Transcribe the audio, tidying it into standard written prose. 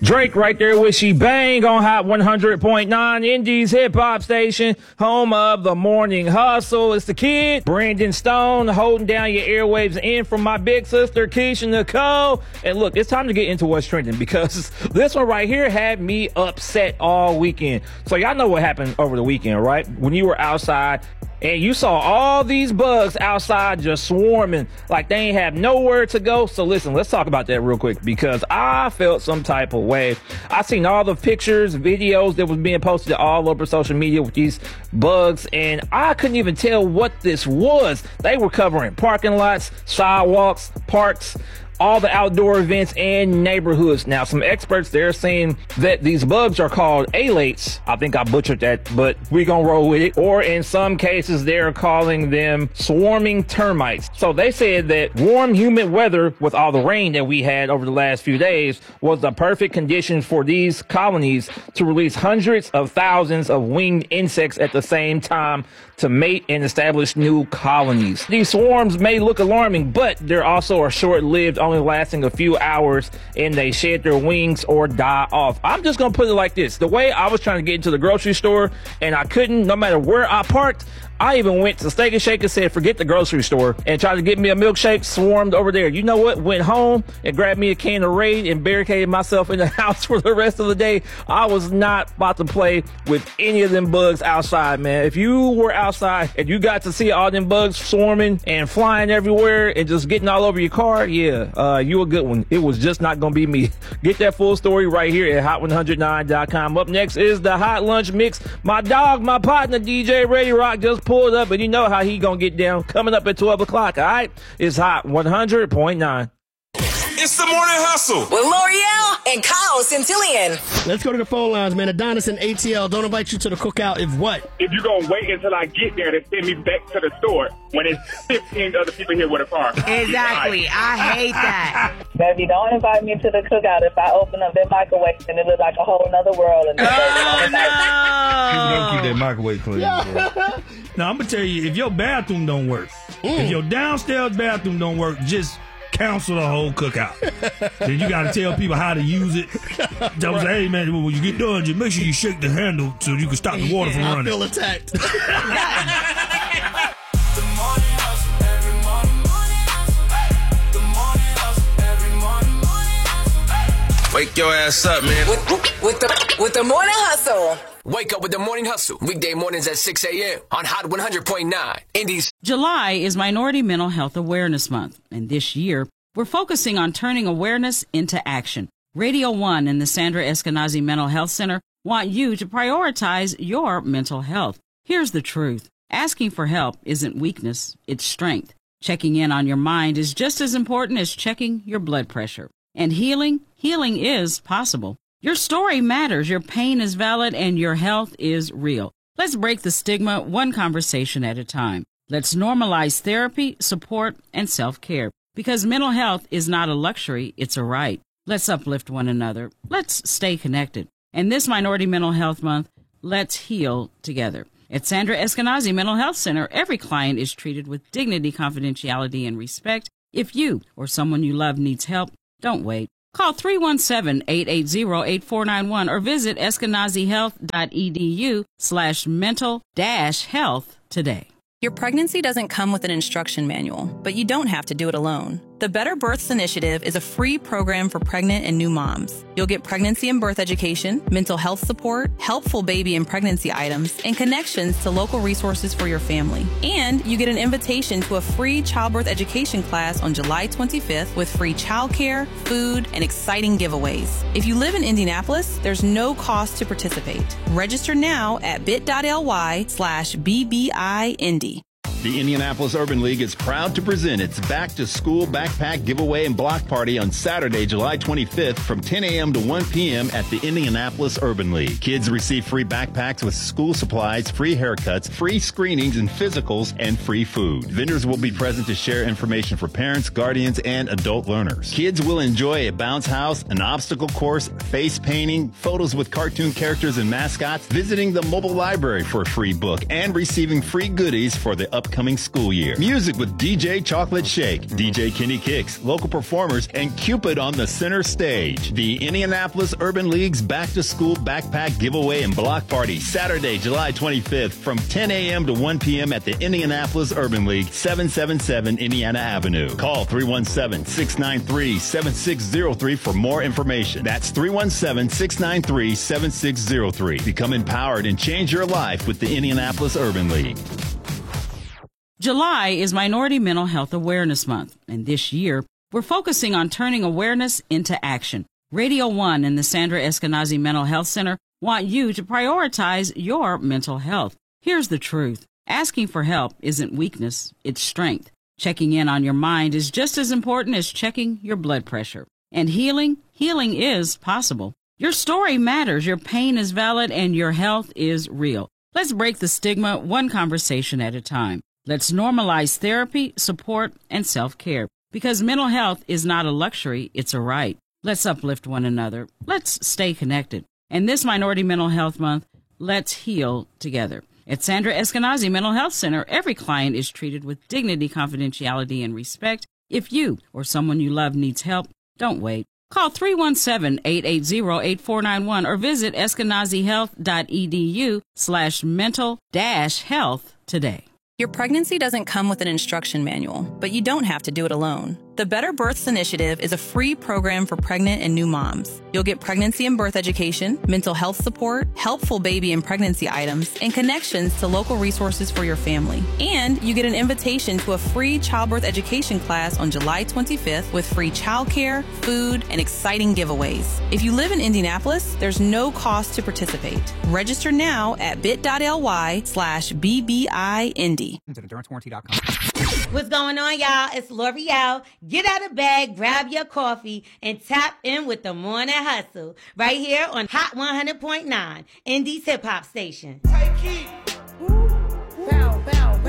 Drake right there with She Bang on Hot 100.9, Indies hip hop station, home of the morning hustle. It's the kid, Brandon Stone, holding down your airwaves in from my big sister, Keisha Nicole. And look, it's time to get into what's trending because this one right here had me upset all weekend. So y'all know what happened over the weekend, right? When you were outside and you saw all these bugs outside just swarming like they ain't have nowhere to go. So listen, let's talk about that real quick because I felt some type of way. I seen all the pictures, videos that was being posted all over social media with these bugs, and I couldn't even tell what this was. They were covering parking lots, sidewalks, parks, all the outdoor events and neighborhoods. Now, some experts, they're saying that these bugs are called alates. I think I butchered that, but we're gonna roll with it. Or in some cases, they're calling them swarming termites. So they said that warm, humid weather with all the rain that we had over the last few days was the perfect condition for these colonies to release hundreds of thousands of winged insects at the same time to mate and establish new colonies. These swarms may look alarming, but they're also short-lived, only lasting a few hours, and they shed their wings or die off. I'm just gonna put it like this. The way I was trying to get into the grocery store and I couldn't, no matter where I parked, I even went to Steak and Shake and said, forget the grocery store, and tried to get me a milkshake, swarmed over there. You know what? Went home and grabbed me a can of Raid and barricaded myself in the house for the rest of the day. I was not about to play with any of them bugs outside, man. If you were outside and you got to see all them bugs swarming and flying everywhere and just getting all over your car, yeah, you a good one. It was just not going to be me. Get that full story right here at hot109.com. Up next is the Hot Lunch Mix. My dog, my partner, DJ Ready Rock, just pulled up, and you know how he gonna get down. Coming up at 12 o'clock, all right? It's Hot 100.9. It's the Morning Hustle with L'Oreal and Kyle Centillion. Let's go to the phone lines, man. Adonis and ATL don't invite you to the cookout if what? If you're going to wait until I get there to send me back to the store when it's 15 other people here with a car. Exactly. I hate that. Baby, don't invite me to the cookout if I open up that microwave and it looks like a whole nother world. In no. Keep that microwave clean. Now, I'm going to tell you, if your bathroom don't work, if your downstairs bathroom don't work, just cancel the whole cookout. Then you got to tell people how to use it. Tell them, hey, man, when you get done, just make sure you shake the handle so you can stop the water from running. I feel attacked. Wake your ass up, man. With the Morning Hustle. Wake up with the Morning Hustle. Weekday mornings at 6 a.m. on Hot 100.9. Indies. July is Minority Mental Health Awareness Month, and this year we're focusing on turning awareness into action. Radio 1 and the Sandra Eskenazi Mental Health Center want you to prioritize your mental health. Here's the truth. Asking for help isn't weakness, it's strength. Checking in on your mind is just as important as checking your blood pressure. And healing is possible. Your story matters, your pain is valid, and your health is real. Let's break the stigma one conversation at a time. Let's normalize therapy, support, and self-care. Because mental health is not a luxury, it's a right. Let's uplift one another. Let's stay connected. And this Minority Mental Health Month, let's heal together. At Sandra Eskenazi Mental Health Center, every client is treated with dignity, confidentiality, and respect. If you or someone you love needs help, don't wait. Call 317-880-8491 or visit eskenazihealth.edu/mental-health today. Your pregnancy doesn't come with an instruction manual, but you don't have to do it alone. The Better Births Initiative is a free program for pregnant and new moms. You'll get pregnancy and birth education, mental health support, helpful baby and pregnancy items, and connections to local resources for your family. And you get an invitation to a free childbirth education class on July 25th with free childcare, food, and exciting giveaways. If you live in Indianapolis, there's no cost to participate. Register now at bit.ly/BBIIndy. The Indianapolis Urban League is proud to present its back-to-school backpack giveaway and block party on Saturday, July 25th from 10 a.m. to 1 p.m. at the Indianapolis Urban League. Kids receive free backpacks with school supplies, free haircuts, free screenings and physicals, and free food. Vendors will be present to share information for parents, guardians, and adult learners. Kids will enjoy a bounce house, an obstacle course, face painting, photos with cartoon characters and mascots, visiting the mobile library for a free book, and receiving free goodies for the upcoming upcoming school year. Music with DJ Chocolate Shake, DJ Kenny Kicks, local performers, and Cupid on the center stage. The Indianapolis Urban League's Back to School Backpack Giveaway and Block Party, Saturday, July 25th from 10 a.m. to 1 p.m. at the Indianapolis Urban League, 777 Indiana Avenue. Call 317-693-7603 for more information. That's 317-693-7603. Become empowered and change your life with the Indianapolis Urban League. July is Minority Mental Health Awareness Month, and this year we're focusing on turning awareness into action. Radio 1 and the Sandra Eskenazi Mental Health Center want you to prioritize your mental health. Here's the truth. Asking for help isn't weakness, it's strength. Checking in on your mind is just as important as checking your blood pressure. And healing is possible. Your story matters, your pain is valid, and your health is real. Let's break the stigma one conversation at a time. Let's normalize therapy, support, and self-care. Because mental health is not a luxury, it's a right. Let's uplift one another. Let's stay connected. And this Minority Mental Health Month, let's heal together. At Sandra Eskenazi Mental Health Center, every client is treated with dignity, confidentiality, and respect. If you or someone you love needs help, don't wait. Call 317-880-8491 or visit eskenazihealth.edu/mental-health today. Your pregnancy doesn't come with an instruction manual, but you don't have to do it alone. The Better Births Initiative is a free program for pregnant and new moms. You'll get pregnancy and birth education, mental health support, helpful baby and pregnancy items, and connections to local resources for your family. And you get an invitation to a free childbirth education class on July 25th with free childcare, food, and exciting giveaways. If you live in Indianapolis, there's no cost to participate. Register now at bit.ly/BBIIndy. What's going on, y'all? It's L'Oreal. Get out of the bag, grab your coffee, and tap in with the Morning Hustle right here on Hot 100.9, Indy's hip hop station. Take heat. Bow, bow.